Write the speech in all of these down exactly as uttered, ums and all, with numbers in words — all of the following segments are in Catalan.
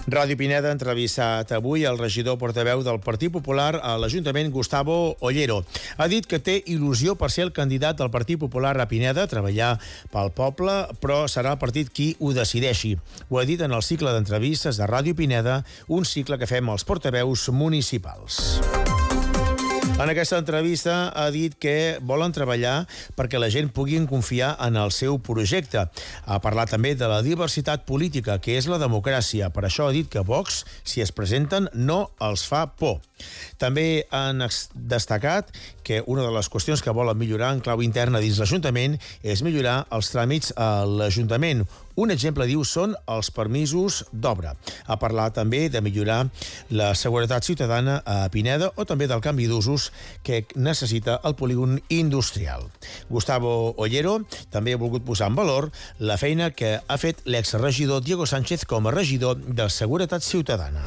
Ràdio Pineda ha entrevistat avui el regidor portaveu del Partit Popular a l'Ajuntament, Gustavo Ollero. Ha dit que té il·lusió per ser el candidat del Partit Popular a Pineda, treballar pel poble, però serà el partit qui ho decideixi. Ho ha dit en el cicle d'entrevistes de Ràdio Pineda, un cicle que fem als portaveus municipals. En aquesta entrevista ha dit que volen treballar perquè la gent pugui confiar en el seu projecte. Ha parlat també de la diversitat política, que és la democràcia. Per això ha dit que Vox, si es presenten, no els fa por. També han destacat que una de les qüestions que volen millorar en clau interna dins l'Ajuntament és millorar els tràmits a l'Ajuntament. Un exemple, diu, són els permisos d'obra. Ha parlat també de millorar la seguretat ciutadana a Pineda o també del canvi d'usos que necessita el polígon industrial. Gustavo Ollero també ha volgut posar en valor la feina que ha fet l'exregidor Diego Sánchez com a regidor de Seguretat Ciutadana.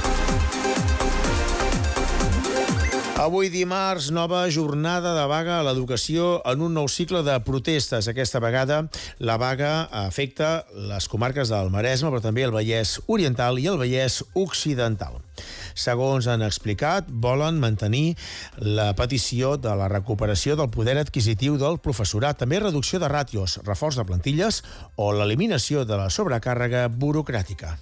Avui dimarts, nova jornada de vaga a l'educació en un nou cicle de protestes. Aquesta vegada la vaga afecta les comarques del Maresme, però també el Vallès Oriental i el Vallès Occidental. Segons han explicat, volen mantenir la petició de la recuperació del poder adquisitiu del professorat, també reducció de ràtios, reforç de plantilles o l'eliminació de la sobrecàrrega burocràtica.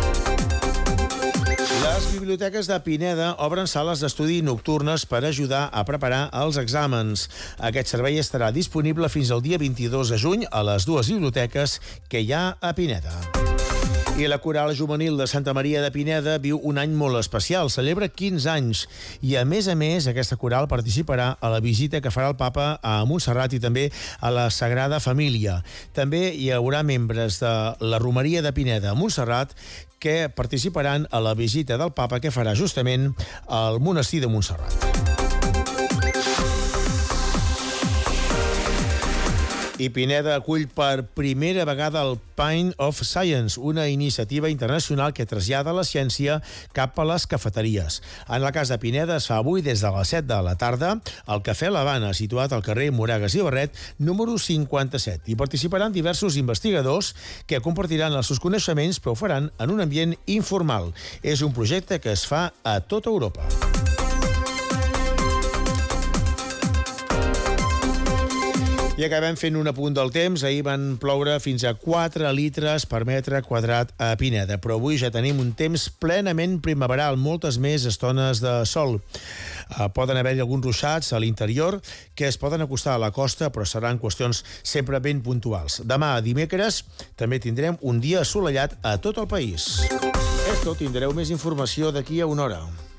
Les biblioteques de Pineda obren sales d'estudi nocturnes per ajudar a preparar els exàmens. Aquest servei estarà disponible fins al dia vint-i-dos de juny a les dues biblioteques que hi ha a Pineda. I la Coral Juvenil de Santa Maria de Pineda viu un any molt especial, celebra quinze anys. I a més a més, aquesta coral participarà a la visita que farà el Papa a Montserrat i també a la Sagrada Família. També hi haurà membres de la Romeria de Pineda a Montserrat que participaran a la visita del Papa que farà justament al monestir de Montserrat. I Pineda acull per primera vegada el Pint of Science, una iniciativa internacional que trasllada la ciència cap a les cafeteries. En la casa de Pineda es fa avui des de les set de la tarda al Cafè l'Havana, situat al carrer Moragas i Barret, número cinquanta-set. Hi participaran diversos investigadors que compartiran els seus coneixements, però ho faran en un ambient informal. És un projecte que es fa a tota Europa. I acabem fent un apunt del temps. Ahir van ploure fins a quatre litres per metre quadrat a Pineda, però avui ja tenim un temps plenament primaveral, moltes més estones de sol. Uh, poden haver-hi alguns ruixats a l'interior que es poden acostar a la costa, però seran qüestions sempre ben puntuals. Demà, dimecres, també tindrem un dia assolellat a tot el país. És tot, tindreu més informació d'aquí a una hora.